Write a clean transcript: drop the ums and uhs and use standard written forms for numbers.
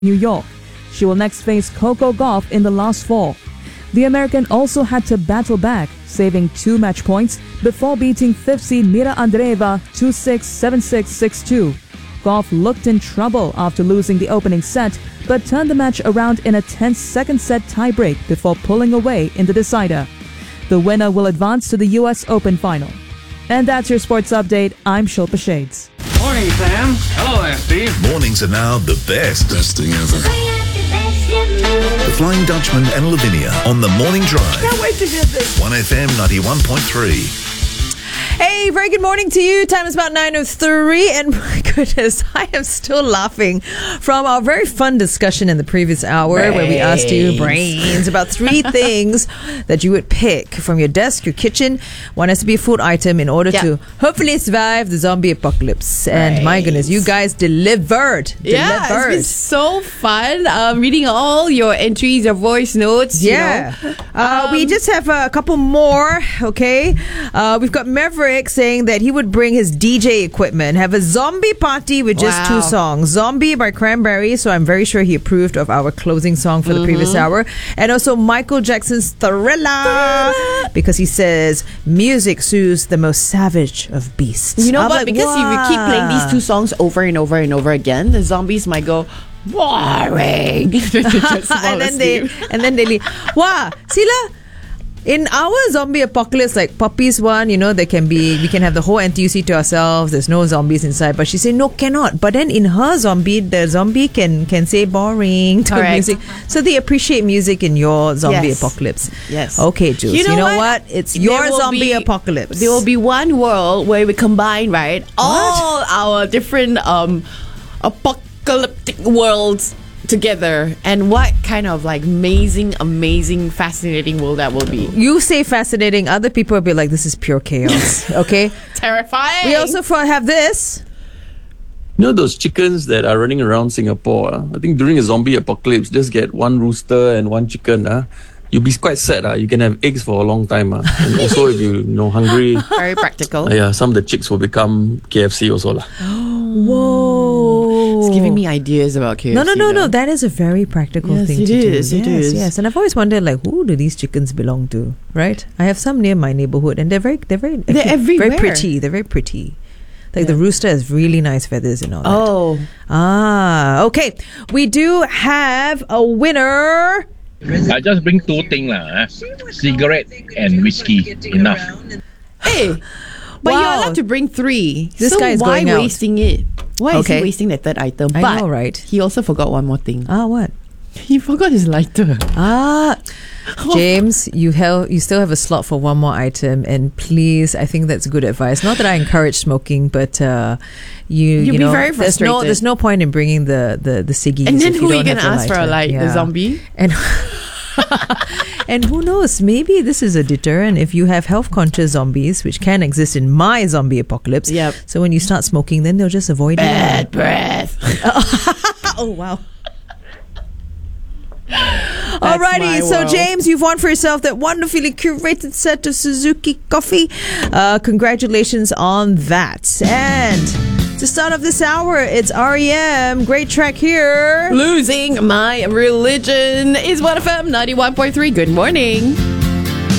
New York. She will next face Coco Gauff in the last four. The American also had to battle back, saving 2 match points before beating 5th seed Mira Andreeva 2-6, 7-6, 6-2. Gauff looked in trouble after losing the opening set, but turned the match around in a tense second set tiebreak before pulling away in the decider. The winner will advance to the US Open final. And that's your sports update. I'm Shilpa Shades. Morning, Sam. Hello, FD. Mornings are now the best. Best thing ever. The Flying Dutchman and Lavinia on the Morning Drive. Can't wait to hear this. 1FM 91.3. Hey, very good morning to you. Time is about 9:03, and my goodness, I am still laughing from our very fun discussion in the previous hour where we asked you about 3 things that you would pick from your desk, your kitchen. One has to be a food item in order to hopefully survive the zombie apocalypse. And my goodness, you guys delivered. Yeah, it's been so fun reading all your entries, your voice notes. Yeah. We just have a couple more, okay? We've got Maverick saying that he would bring his DJ equipment, have a zombie party with just 2 songs. Zombie by Cranberries, so I'm very sure he approved of our closing song for the previous hour. And also Michael Jackson's Thriller, because he says music soothes the most savage of beasts. You know I'm what? like, Because if you keep playing these 2 songs over and over and over again, the zombies might go boring. and then they leave. Wow, Sila, in our zombie apocalypse, like Puppy's one, we can have the whole NTUC to ourselves. There's no zombies inside. But she said, no, cannot. But then in her zombie, the zombie can say boring to music. So they appreciate music in your zombie apocalypse. Yes. Okay, Jules. You know what? It's your zombie apocalypse. There will be one world where we combine, right? All our different apocalyptic worlds together, and what kind of like amazing fascinating world that will be. You say fascinating, other people will be like, this is pure chaos. Okay. Terrifying. We also have this. You know those chickens that are running around Singapore? I think during a zombie apocalypse, just get 1 rooster and 1 chicken. You'll be quite sad. You can have eggs for a long time. And also, if you're hungry, very practical. Some of the chicks will become KFC also. Whoa. It's giving me ideas about KFC. No. That is a very practical thing to do. It is. Yes. And I've always wondered, who do these chickens belong to? Right? I have some near my neighborhood, and they're everywhere. Very pretty. They're very pretty. The rooster has really nice feathers and all that. Okay. We do have a winner. I just bring 2 things cigarette and whiskey. Enough. Hey, but you're allowed to bring 3. This guy is going out. Why wasting it? Why is he wasting the 3rd item? I know, right? He also forgot one more thing. What? He forgot his lighter. James, you still have a slot for one more item, and please, I think that's good advice. Not that I encourage smoking, but you'll be very frustrated. There's no point in bringing the ciggies. And then who are you gonna ask for a light? The zombie? And and who knows? Maybe this is a deterrent if you have health-conscious zombies, which can exist in my zombie apocalypse. Yep. So when you start smoking, then they'll just avoid bad breath. Oh wow. Alrighty, so James, you've won for yourself that wonderfully curated set of Suzuki coffee. Congratulations on that. And to start off this hour, it's REM. Great track here. Losing My Religion is 1FM 91.3. Good morning.